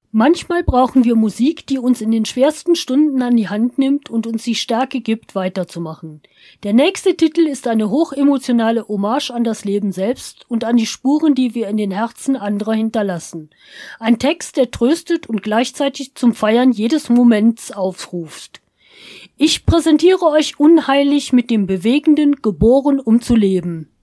Manchmal brauchen wir Musik, die uns in den schwersten Stunden an die Hand nimmt und uns die Stärke gibt, weiterzumachen. Der nächste Titel ist eine hochemotionale Hommage an das Leben selbst und an die Spuren, die wir in den Herzen anderer hinterlassen. Ein Text, der tröstet und gleichzeitig zum Feiern jedes Moments aufruft. Ich präsentiere euch Unheilig mit dem bewegenden Geboren, um zu leben.